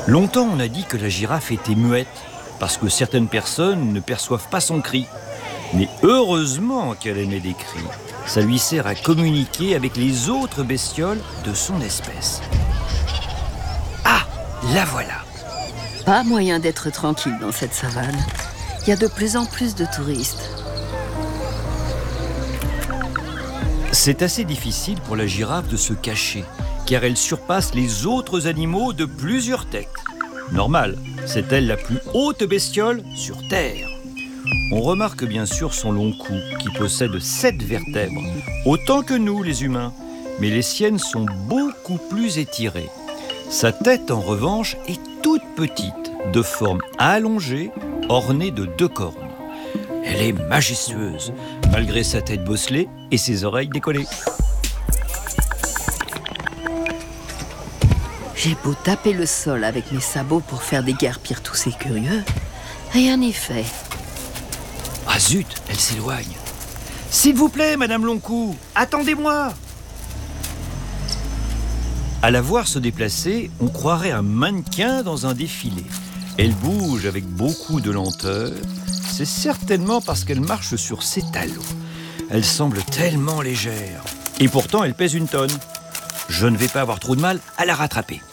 Longtemps, on a dit que la girafe était muette, parce que certaines personnes ne perçoivent pas son cri. Mais heureusement qu'elle émet des cris. Ça lui sert à communiquer avec les autres bestioles de son espèce. Ah, la voilà! Pas moyen d'être tranquille dans cette savane. Il y a de plus en plus de touristes. C'est assez difficile pour la girafe de se cacher, car elle surpasse les autres animaux de plusieurs têtes. Normal, c'est elle la plus haute bestiole sur Terre. On remarque bien sûr son long cou, qui possède 7 vertèbres, autant que nous les humains, mais les siennes sont beaucoup plus étirées. Sa tête, en revanche, est toute petite, de forme allongée, ornée de 2 cornes. Elle est majestueuse, malgré sa tête bosselée et ses oreilles décollées. J'ai beau taper le sol avec mes sabots pour faire déguerpir tous ces curieux, rien n'y fait. Ah zut, elle s'éloigne. S'il vous plaît, Madame Longcou, attendez-moi. À la voir se déplacer, on croirait un mannequin dans un défilé. Elle bouge avec beaucoup de lenteur. C'est certainement parce qu'elle marche sur ses talons. Elle semble tellement légère. Et pourtant, elle pèse 1 tonne. Je ne vais pas avoir trop de mal à la rattraper.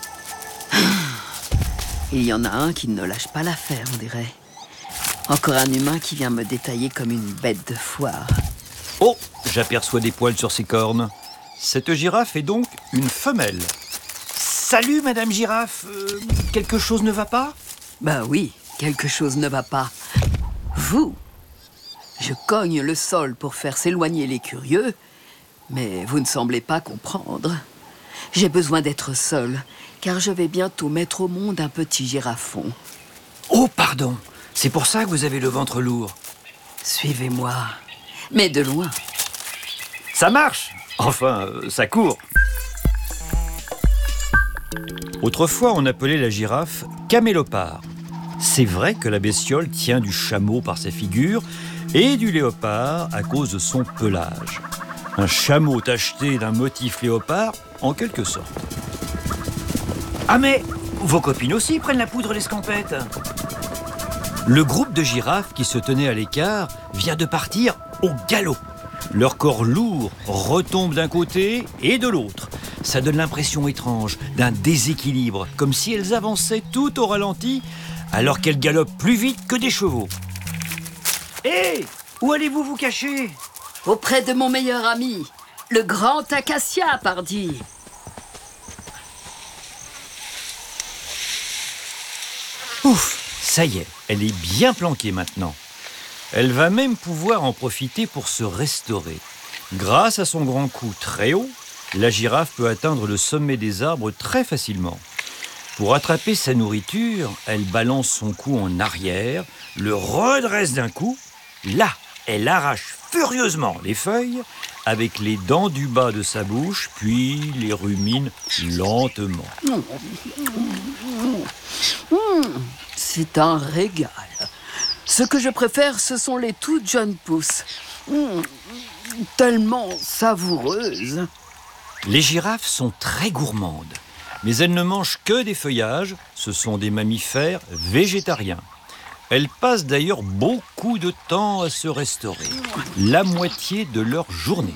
Il y en a un qui ne lâche pas l'affaire, on dirait. Encore un humain qui vient me détailler comme une bête de foire. Oh, j'aperçois des poils sur ses cornes. Cette girafe est donc une femelle. Salut, Madame Girafe. Quelque chose ne va pas ? Ben oui, quelque chose ne va pas. Vous, je cogne le sol pour faire s'éloigner les curieux, mais vous ne semblez pas comprendre. J'ai besoin d'être seule, car je vais bientôt mettre au monde un petit girafon. Oh, pardon. C'est pour ça que vous avez le ventre lourd. Suivez-moi, mais de loin. Ça marche. Enfin, ça court. Autrefois, on appelait la girafe camélopard. C'est vrai que la bestiole tient du chameau par sa figure et du léopard à cause de son pelage. Un chameau tacheté d'un motif léopard, en quelque sorte. Ah mais, vos copines aussi prennent la poudre d'escampette. Le groupe de girafes qui se tenait à l'écart vient de partir au galop. Leur corps lourd retombe d'un côté et de l'autre. Ça donne l'impression étrange d'un déséquilibre, comme si elles avançaient tout au ralenti, alors qu'elles galopent plus vite que des chevaux. Hé, où allez-vous vous cacher ? Auprès de mon meilleur ami, le grand acacia, pardi. Ouf, ça y est, elle est bien planquée maintenant. Elle va même pouvoir en profiter pour se restaurer. Grâce à son grand cou très haut, la girafe peut atteindre le sommet des arbres très facilement. Pour attraper sa nourriture, elle balance son cou en arrière, le redresse d'un coup. Là, elle arrache furieusement les feuilles avec les dents du bas de sa bouche, puis les rumine lentement. C'est un régal. Ce que je préfère, ce sont les toutes jeunes pousses. Tellement savoureuses. Les girafes sont très gourmandes, mais elles ne mangent que des feuillages. Ce sont des mammifères végétariens. Elles passent d'ailleurs beaucoup de temps à se restaurer, la moitié de leur journée.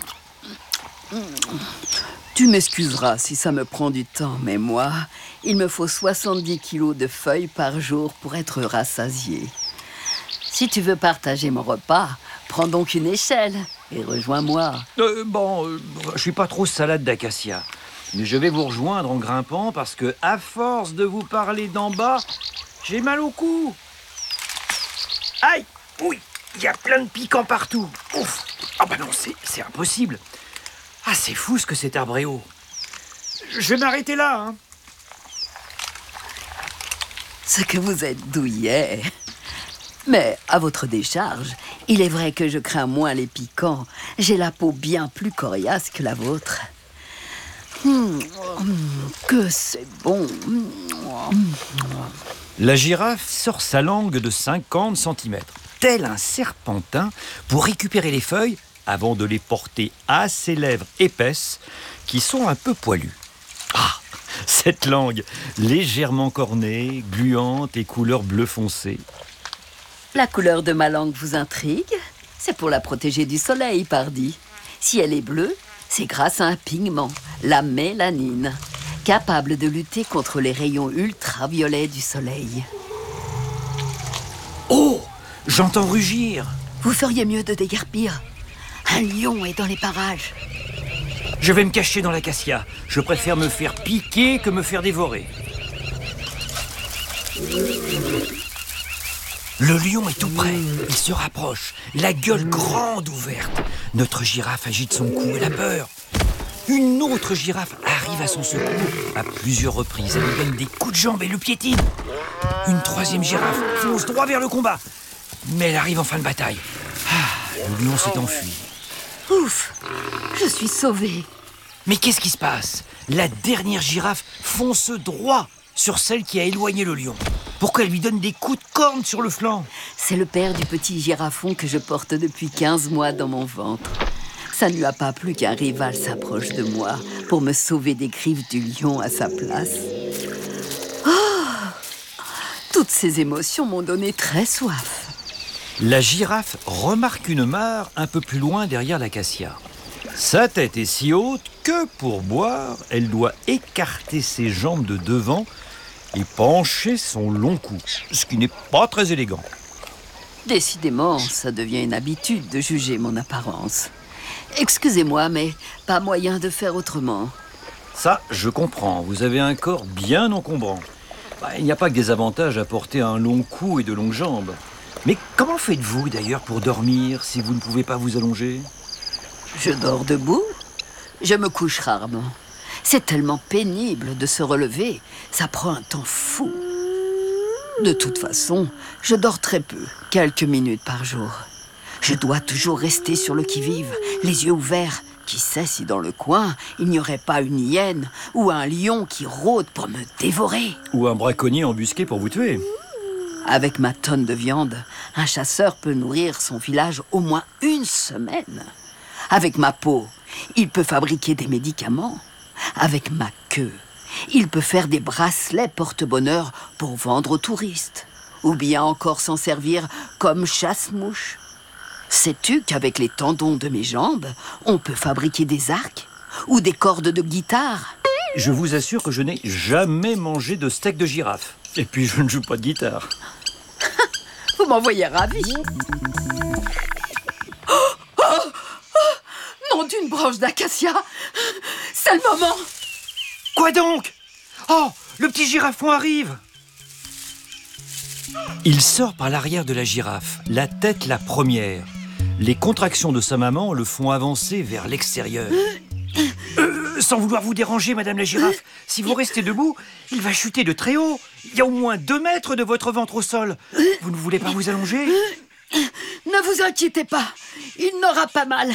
Tu m'excuseras si ça me prend du temps, mais moi, il me faut 70 kilos de feuilles par jour pour être rassasié. Si tu veux partager mon repas, prends donc une échelle et rejoins-moi. Je suis pas trop salade d'acacia, mais je vais vous rejoindre en grimpant parce que, à force de vous parler d'en bas, j'ai mal au cou. Aïe! Oui, il y a plein de piquants partout. Ouf! Ah bah non, c'est impossible. Ah, c'est fou ce que cet arbre est haut. Je vais m'arrêter là, hein. Ce que vous êtes douillet. Mais à votre décharge, il est vrai que je crains moins les piquants. J'ai la peau bien plus coriace que la vôtre. Que c'est bon. La girafe sort sa langue de 50 cm, tel un serpentin, pour récupérer les feuilles avant de les porter à ses lèvres épaisses qui sont un peu poilues. Ah, Cette langue, légèrement cornée, gluante et couleur bleu foncé. La couleur de ma langue vous intrigue? C'est pour la protéger du soleil, pardi. Si elle est bleue, c'est grâce à un pigment, la mélanine, capable de lutter contre les rayons ultraviolets du soleil. Oh! J'entends rugir! Vous feriez mieux de déguerpir. Un lion est dans les parages. Je vais me cacher dans l'acacia. Je préfère me faire piquer que me faire dévorer. Le lion est tout près. Il se rapproche, la gueule grande ouverte. Notre girafe agite son cou, elle a peur. Une autre girafe arrive à son secours à plusieurs reprises. Elle lui donne des coups de jambe et le piétine. Une troisième girafe fonce droit vers le combat. Mais elle arrive en fin de bataille. Le lion s'est enfui. Ouf, je suis sauvée. Mais qu'est-ce qui se passe? La dernière girafe fonce droit sur celle qui a éloigné le lion, pour qu'elle lui donne des coups de corne sur le flanc. C'est le père du petit girafon que je porte depuis 15 mois dans mon ventre. Ça ne lui a pas plu qu'un rival s'approche de moi pour me sauver des griffes du lion à sa place. Toutes ces émotions m'ont donné très soif. La girafe remarque une mare un peu plus loin derrière l'acacia. Sa tête est si haute que pour boire, elle doit écarter ses jambes de devant et pencher son long cou, ce qui n'est pas très élégant. Décidément, ça devient une habitude de juger mon apparence. Excusez-moi, mais pas moyen de faire autrement. Ça, je comprends. Vous avez un corps bien encombrant. Il n'y a pas que des avantages à porter un long cou et de longues jambes. Mais comment faites-vous d'ailleurs pour dormir si vous ne pouvez pas vous allonger? Je dors debout. Je me couche rarement. C'est tellement pénible de se relever. Ça prend un temps fou. De toute façon, je dors très peu, quelques minutes par jour. Je dois toujours rester sur le qui-vive, les yeux ouverts. Qui sait si dans le coin, il n'y aurait pas une hyène ou un lion qui rôde pour me dévorer. Ou un braconnier embusqué pour vous tuer. Avec ma tonne de viande, un chasseur peut nourrir son village au moins une semaine. Avec ma peau, il peut fabriquer des médicaments. Avec ma queue, il peut faire des bracelets porte-bonheur pour vendre aux touristes. Ou bien encore s'en servir comme chasse-mouche. Sais-tu qu'avec les tendons de mes jambes, on peut fabriquer des arcs ou des cordes de guitare? Je vous assure que je n'ai jamais mangé de steak de girafe. Et puis je ne joue pas de guitare. Vous m'en voyez ravi. Nom d'une branche d'acacia. C'est le moment. Quoi donc? Oh, le petit girafon arrive! Il sort par l'arrière de la girafe, la tête la première. Les contractions de sa maman le font avancer vers l'extérieur. Sans vouloir vous déranger, madame la girafe, si vous restez debout, il va chuter de très haut. Il y a au moins 2 mètres de votre ventre au sol. Vous ne voulez pas vous allonger? Ne vous inquiétez pas, il n'aura pas mal.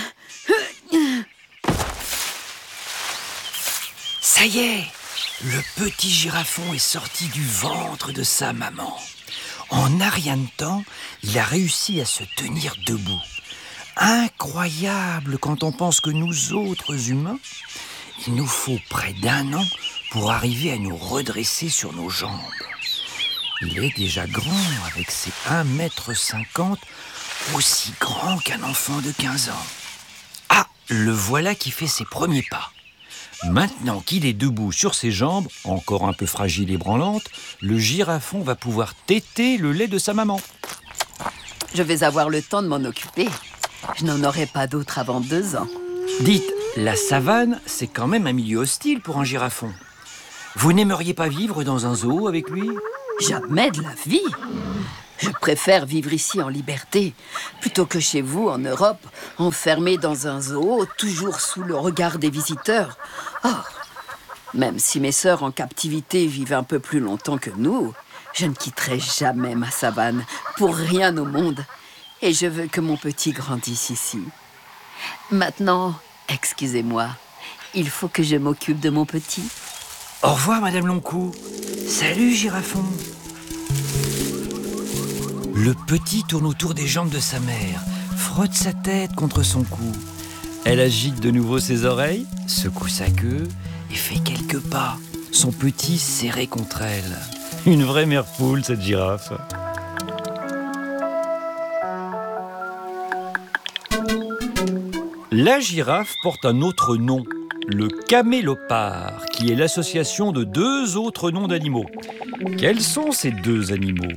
Ça y est, le petit girafon est sorti du ventre de sa maman. En un rien de temps, il a réussi à se tenir debout. Incroyable quand on pense que nous autres humains, il nous faut près d'1 an pour arriver à nous redresser sur nos jambes. Il est déjà grand avec ses 1,50 m, aussi grand qu'un enfant de 15 ans. Ah, le voilà qui fait ses premiers pas. Maintenant qu'il est debout sur ses jambes, encore un peu fragile et branlante, le girafon va pouvoir téter le lait de sa maman. Je vais avoir le temps de m'en occuper. Je n'en aurai pas d'autre avant 2 ans. Dites, la savane, c'est quand même un milieu hostile pour un girafon. Vous n'aimeriez pas vivre dans un zoo avec lui? Jamais de la vie. Je préfère vivre ici en liberté, plutôt que chez vous, en Europe, enfermé dans un zoo, toujours sous le regard des visiteurs. Oh, même si mes sœurs en captivité vivent un peu plus longtemps que nous, je ne quitterai jamais ma savane, pour rien au monde. Et je veux que mon petit grandisse ici. Maintenant, excusez-moi, il faut que je m'occupe de mon petit. Au revoir, Madame Longcou. Salut, girafon. Le petit tourne autour des jambes de sa mère, frotte sa tête contre son cou. Elle agite de nouveau ses oreilles, secoue sa queue et fait quelques pas. son petit serré contre elle. Une vraie mère poule, cette girafe. La girafe porte un autre nom, le camélopard, qui est l'association de deux autres noms d'animaux. Quels sont ces deux animaux?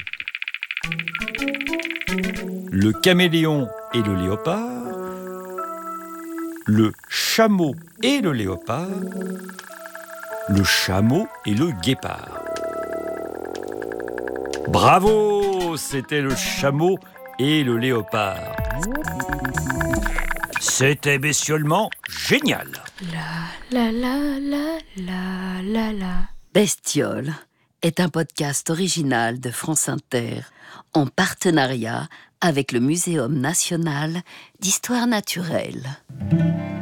Le caméléon et le léopard, le chameau et le léopard, le chameau et le guépard. Bravo! C'était le chameau et le léopard. C'était bestiolement génial. La la la la la la. Bestiole est un podcast original de France Inter en partenariat avec le Muséum national d'histoire naturelle.